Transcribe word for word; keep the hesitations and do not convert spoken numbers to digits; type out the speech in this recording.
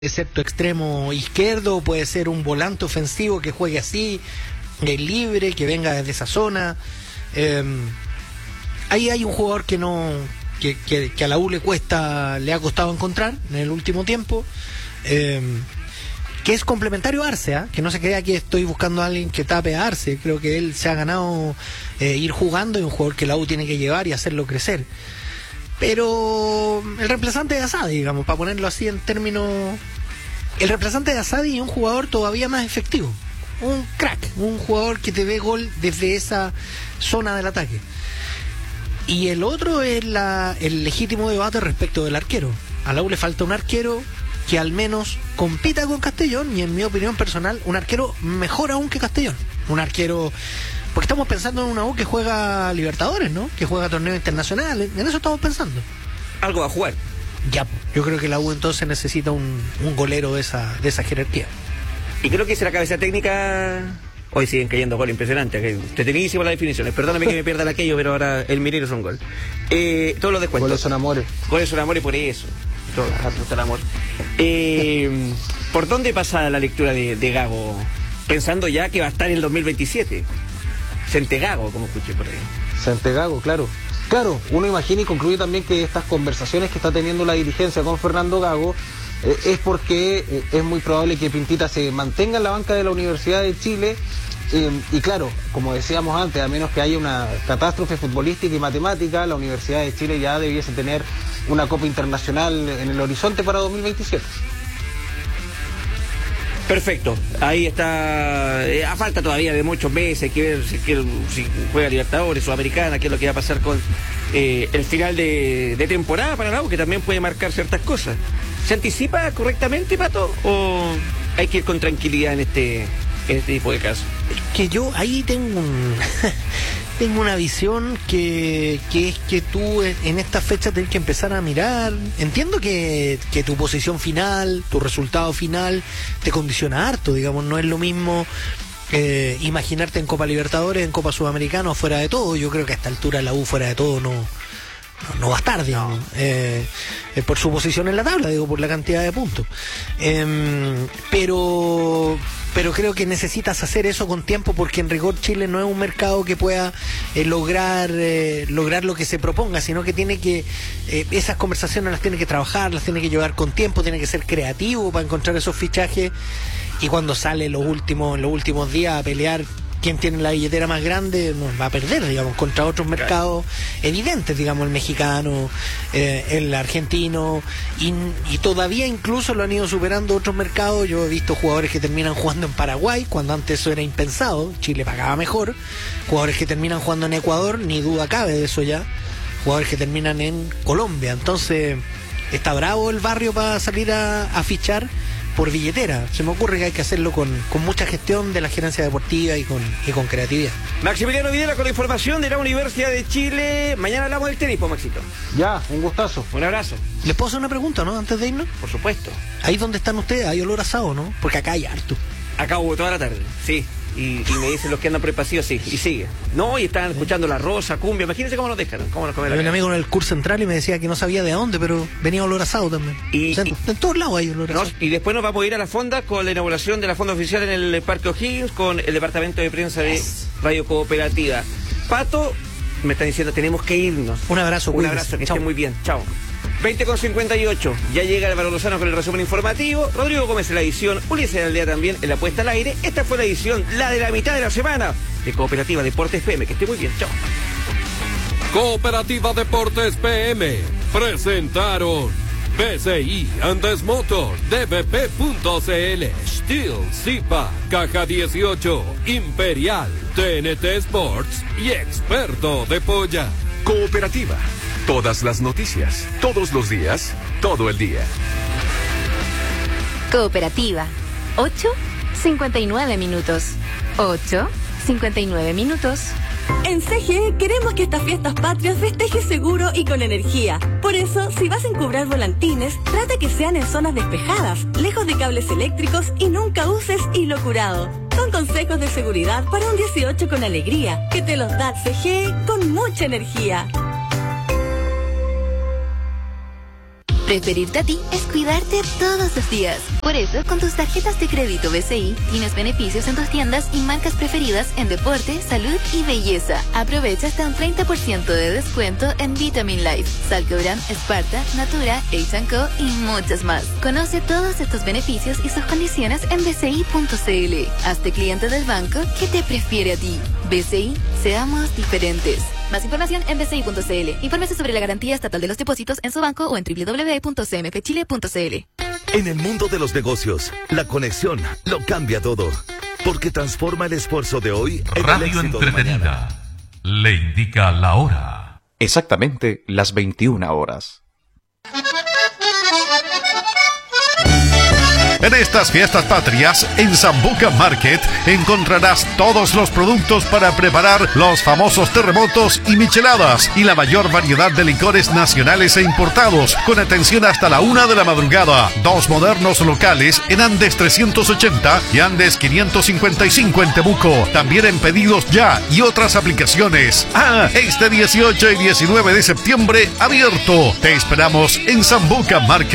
excepto extremo izquierdo, puede ser un volante ofensivo que juegue así, eh, libre, que venga desde esa zona. Eh, ahí hay un jugador que no que, que, que a la U le cuesta, le ha costado encontrar en el último tiempo, eh, que es complementario a Arce, ¿eh? Que no se crea que estoy buscando a alguien que tape a Arce. Creo que él se ha ganado eh, ir jugando, y un jugador que la U tiene que llevar y hacerlo crecer. Pero el reemplazante de Asadi, digamos, para ponerlo así en términos... El reemplazante de Asadi es un jugador todavía más efectivo. Un crack, un jugador que te ve gol desde esa zona del ataque. Y el otro es la, el legítimo debate respecto del arquero. A la U le falta un arquero que al menos compita con Castellón, y en mi opinión personal, un arquero mejor aún que Castellón. Un arquero... Porque estamos pensando en una U que juega Libertadores, ¿no? Que juega torneos internacionales. En eso estamos pensando. Algo va a jugar. Ya, yo creo que la U entonces necesita un, un golero de esa, de esa jerarquía. Y creo que es la cabeza técnica. Hoy siguen cayendo goles impresionantes. Entretenidísimo las definiciones. Perdóname que me pierda aquello, pero ahora el Mineiro es un gol. Eh, todos los descuentos. Goles son amores. Goles son amores por eso. Todos son amor. Eh, ¿Por dónde pasa la lectura de, de Gago? Pensando ya que va a estar en el dos mil veintisiete. Centegago, como escuché por ahí. Centegago, claro. Claro, uno imagina y concluye también que estas conversaciones que está teniendo la dirigencia con Fernando Gago eh, es porque eh, es muy probable que Pintita se mantenga en la banca de la Universidad de Chile. Eh, y claro, como decíamos antes, a menos que haya una catástrofe futbolística y matemática, la Universidad de Chile ya debiese tener una Copa Internacional en el horizonte para dos mil veintisiete. Perfecto, ahí está. Eh, a falta todavía de muchos meses, hay que ver si, si juega Libertadores, Sudamericana, qué es lo que va a pasar con eh, el final de, de temporada para la U, que también puede marcar ciertas cosas. ¿Se anticipa correctamente, Pato, o hay que ir con tranquilidad en este, en este tipo de casos? Que yo ahí tengo un... Tengo una visión que, que es que tú en esta fecha tenés que empezar a mirar. Entiendo que, que tu posición final, tu resultado final, te condiciona harto, digamos. No es lo mismo eh, imaginarte en Copa Libertadores, en Copa Sudamericana o fuera de todo. Yo creo que a esta altura la U fuera de todo no, no, no va a estar, digamos. No. Eh, eh, por su posición en la tabla, digo, por la cantidad de puntos. Eh, pero... pero creo que necesitas hacer eso con tiempo, porque en rigor Chile no es un mercado que pueda eh, lograr eh, lograr lo que se proponga, sino que tiene que eh, esas conversaciones las tiene que trabajar, las tiene que llevar con tiempo, tiene que ser creativo para encontrar esos fichajes, y cuando sale los últimos en los últimos días a pelear quien tiene la billetera más grande, nos va a perder, digamos, contra otros mercados evidentes, digamos, el mexicano, eh, el argentino, y, y todavía incluso lo han ido superando otros mercados. Yo he visto jugadores que terminan jugando en Paraguay, cuando antes eso era impensado, Chile pagaba mejor, jugadores que terminan jugando en Ecuador, ni duda cabe de eso ya, jugadores que terminan en Colombia. Entonces, está bravo el barrio para salir a, a fichar por billetera. Se me ocurre que hay que hacerlo con, con mucha gestión de la gerencia deportiva y con, y con creatividad. Maximiliano Videla con la información de la Universidad de Chile. Mañana hablamos del tenis, Maxito. Ya, un gustazo. Un abrazo. ¿Les puedo hacer una pregunta, no? Antes de irnos. Por supuesto. Ahí donde están ustedes, hay olor a asado, ¿no? Porque acá hay harto. Acá hubo toda la tarde, sí. Y, y me dicen los que andan prepasivos, sí, y sigue. No, y están escuchando la rosa, cumbia, imagínense cómo nos dejan, cómo nos comen. Había un amigo en el curso central y me decía que no sabía de dónde, pero venía olor a asado también. Y, o sea, y en todos lados hay olor a asado. No, y después nos vamos a ir a la fonda con la inauguración de la fonda oficial en el Parque O'Higgins, con el departamento de prensa de yes. Radio Cooperativa. Pato, me están diciendo, tenemos que irnos. Un abrazo, Un cuídense. abrazo, que estén muy bien. Chao. veinte con cincuenta y ocho, ya llega Álvaro Lozano con el resumen informativo, Rodrigo Gómez en la edición, Ulises Aldea también en la puesta al aire. Esta fue la edición, la de la mitad de la semana, de Cooperativa Deportes P M. Que esté muy bien, chao. Cooperativa Deportes P M presentaron B C I Andes Motor, D B P punto C L, Steel, Zipa, Caja dieciocho, Imperial, T N T Sports y Experto de Polla. Cooperativa. Todas las noticias, todos los días, todo el día. Cooperativa. ocho cincuenta y nueve minutos. ocho cincuenta y nueve minutos. En C G E queremos que estas fiestas patrias festejes seguro y con energía. Por eso, si vas a encubrar volantines, trata que sean en zonas despejadas, lejos de cables eléctricos, y nunca uses hilo curado. Son consejos de seguridad para un dieciocho con alegría, que te los da C G E con mucha energía. Preferirte a ti es cuidarte todos los días. Por eso, con tus tarjetas de crédito B C I, tienes beneficios en tus tiendas y marcas preferidas en deporte, salud y belleza. Aprovecha hasta un treinta por ciento de descuento en Vitamin Life, Salcobran, Sparta, Natura, H and Co y muchas más. Conoce todos estos beneficios y sus condiciones en b c i punto c l. Hazte cliente del banco que te prefiere a ti. B C I, seamos diferentes. Más información en b c i punto c l. Infórmese sobre la garantía estatal de los depósitos en su banco o en w w w punto c m f chile punto c l. En el mundo de los negocios, la conexión lo cambia todo. Porque transforma el esfuerzo de hoy en Radio el éxito Entretenida de mañana. le indica la hora. Exactamente las veintiuna horas. En estas fiestas patrias, en Sambuca Market, encontrarás todos los productos para preparar los famosos terremotos y micheladas y la mayor variedad de licores nacionales e importados, con atención hasta la una de la madrugada. Dos modernos locales en Andes trescientos ochenta y Andes quinientos cincuenta y cinco en Temuco. También en Pedidos Ya y otras aplicaciones. Ah, este dieciocho y diecinueve de septiembre, abierto. Te esperamos en Sambuca Market.